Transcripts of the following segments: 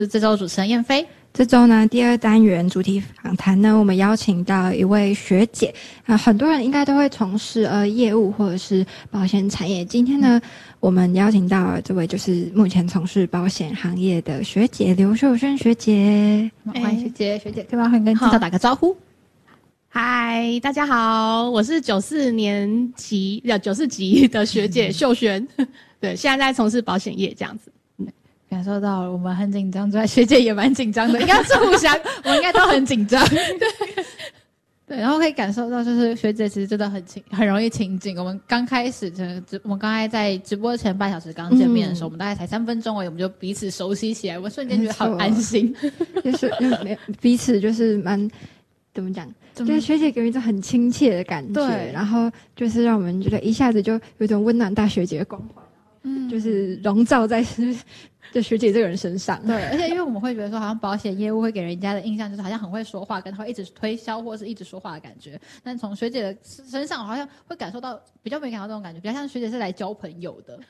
是这周主持人燕飞。 这周呢，第二单元主题访谈呢，我们邀请到一位学姐很多人应该都会从事业务或者是保险产业。今天呢，我们邀请到这位就是目前从事保险行业的学姐刘秀萱学姐。 欢迎学姐，学姐可不可以跟听众打个招呼？ 嗨，大家好，我是94级的学姐秀萱。对，现在在从事保险业这样子。 感受到我们很紧张，之外学姐也蛮紧张的，应该是互相，我们应该都很紧张。对，然后可以感受到，就是学姐其实真的很容易亲近。我们刚开始，我们刚才在直播前半小时刚见面的时候，我们大概才3分钟而已，我们就彼此熟悉起来，我们瞬间觉得好安心， 就是彼此就是蛮怎么讲，就是学姐给人一种很亲切的感觉，对，然后就是让我们觉得一下子就有一种温暖大学姐的光环，就是笼罩在就学姐这个人身上。 对，而且因为我们会觉得说，好像保险业务会给人家的印象就是好像很会说话，跟他会一直推销或是一直说话的感觉。但从学姐的身上，好像会感受到比较没感到这种感觉，比较像学姐是来交朋友的。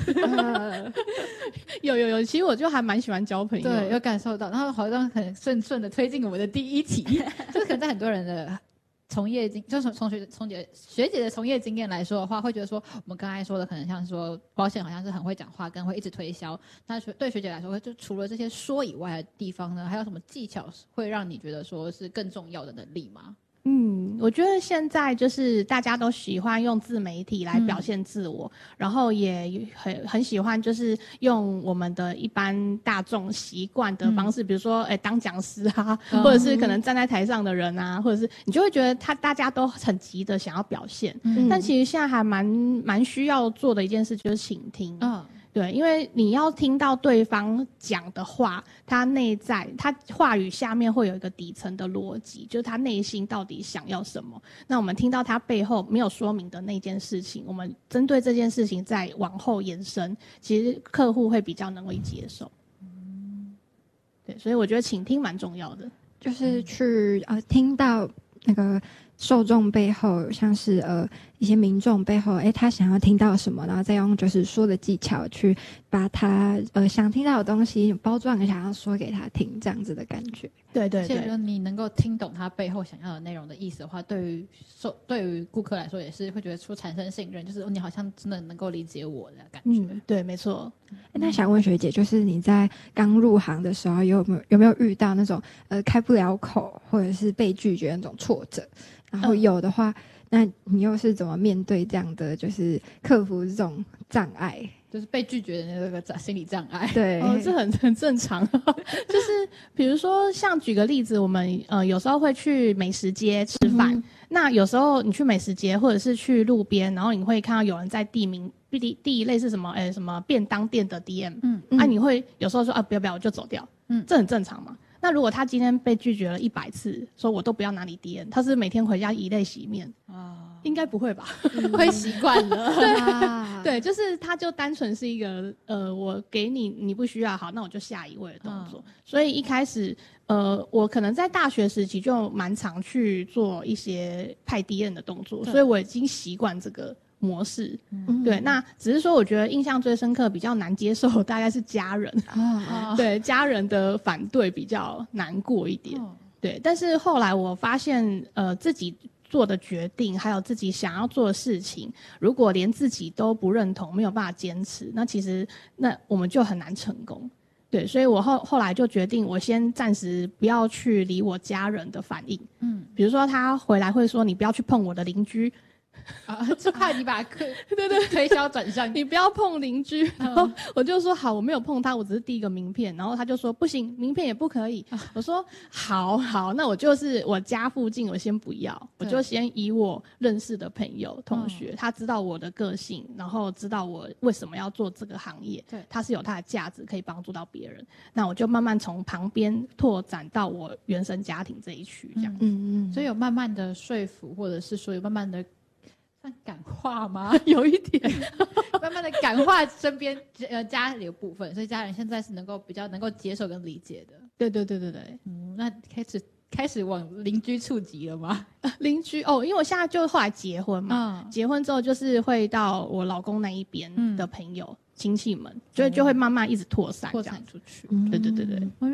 有，其实我就还蛮喜欢交朋友的。 对，有感受到，然后好像很顺的推进我们的第一题，就是可能在很多人的从业经，就是从学姐的从业经验来说的话，会觉得说我们刚才说的可能像说保险好像是很会讲话，跟会一直推销。那对学姐来说，就除了这些说以外的地方呢，还有什么技巧会让你觉得说是更重要的能力吗？ 我觉得现在就是大家都喜欢用自媒体来表现自我，然后也很喜欢就是用我们的一般大众习惯的方式，比如说当讲师啊，或者是可能站在台上的人啊，或者是你就会觉得大家都很急的想要表现，但其实现在还蛮需要做的一件事就是倾听。对，因为你要听到对方讲的话，他内在他话语下面会有一个底层的逻辑，就是他内心到底想要什么。那我们听到他背后没有说明的那件事情，我们针对这件事情再往后延伸，其实客户会比较能够接受。对，所以我觉得倾听蛮重要的， 就是去听到那个受众背后，像是一些民众背后，他想要听到什么，然后再用就是说的技巧去把他想听到的东西包装一下，然后说给他听，这样子的感觉。 对， 而且说你能够听懂他背后想要的内容的意思的话，对于顾客来说也是会觉得产生信任，就是你好像真的能够理解我的感觉。 对，没错。 那想问学姐，就是你在刚入行的时候，有没有遇到那种开不了口或者是被拒绝的那种挫折？然后有的话，那你又是怎么面对这样的，就是克服这种障碍？ 就是被拒绝的那个心理障碍。 对， 这很正常。就是比如说，像举个例子，我们有时候会去美食街吃饭。那有时候你去美食街，或者是去路边，然后你会看到有人在递类似什么便当店的 DM。你会有时候说不要，我就走掉。这很正常嘛。那如果他今天被拒绝了100次，说我都不要拿你 DM， 他是每天回家以泪洗面应该不会吧？ 会习惯了。 对，就是他就单纯是一个我给你，你不需要，好，那我就下一位的动作。所以一开始我可能在大学时期就蛮常去做一些派 DM 的动作，所以我已经习惯这个模式。对，那只是说我觉得印象最深刻比较难接受大概是家人。对，家人的反对比较难过一点。对，但是后来我发现自己做的决定还有自己想要做的事情，如果连自己都不认同，没有办法坚持，那其实我们就很难成功。对，所以我后来就决定我先暂时不要去理我家人的反应。比如说他回来会说你不要去碰我的邻居， 就怕你把推销转向你不要碰邻居。然后我就说好，我没有碰他，我只是递一个名片。然后他就说不行，名片也不可以。我说好，那我就是我家附近我先不要，我就先以我认识的朋友同学，他知道我的个性，然后知道我为什么要做这个行业，他是有他的价值可以帮助到别人，那我就慢慢从旁边拓展到我原生家庭这一区这样。 所以有慢慢的说服，或者是说有慢慢的感化吗？ 有一点慢慢的感化身边家里的部分，所以家人现在是比较能够接受跟理解的。 对。 那开始往邻居触及了吗？ 邻居因为我现在就后来结婚嘛，结婚之后就是会到我老公那一边的朋友， 亲戚们，就会慢慢一直扩散扩这样子。 散出去。 对对对对， 我觉